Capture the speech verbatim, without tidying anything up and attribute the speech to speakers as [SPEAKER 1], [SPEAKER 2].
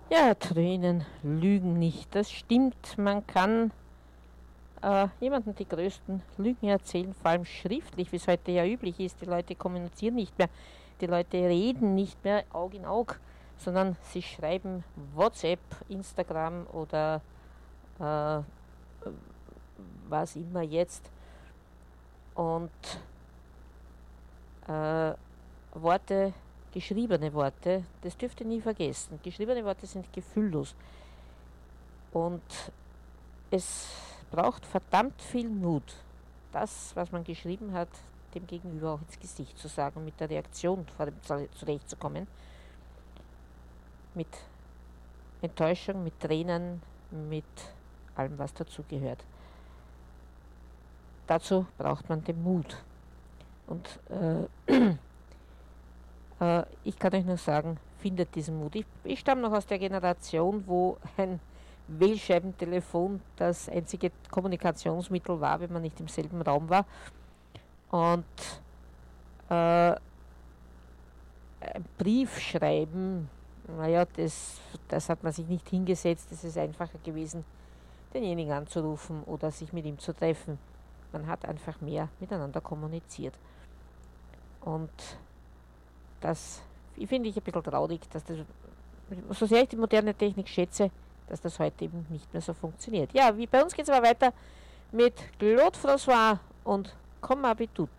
[SPEAKER 1] Ja, Tränen lügen nicht. Das stimmt. Man kann äh, jemandem die größten Lügen erzählen, vor allem schriftlich, wie es heute ja üblich ist. Die Leute kommunizieren nicht mehr, die Leute reden nicht mehr Aug in Aug, sondern sie schreiben WhatsApp, Instagram oder äh, was immer jetzt. Und äh, Worte, geschriebene Worte, das dürft ihr nie vergessen. Geschriebene Worte sind gefühllos. Und es braucht verdammt viel Mut, das, was man geschrieben hat, dem Gegenüber auch ins Gesicht zu sagen, mit der Reaktion vor dem zurechtzukommen. Mit Enttäuschung, mit Tränen, mit allem, was dazugehört. Dazu braucht man den Mut. Und äh, äh, ich kann euch nur sagen, findet diesen Mut. Ich, ich stamme noch aus der Generation, wo ein Wählscheibentelefon das einzige Kommunikationsmittel war, wenn man nicht im selben Raum war. Und äh, ein Brief schreiben, naja, das, das hat man sich nicht hingesetzt, es ist einfacher gewesen, denjenigen anzurufen oder sich mit ihm zu treffen. Man hat einfach mehr miteinander kommuniziert. Und das finde ich ein bisschen traurig, dass das, so sehr ich die moderne Technik schätze, dass das heute eben nicht mehr so funktioniert. Ja, wie bei uns geht es aber weiter mit Claude François und Comme Habitude.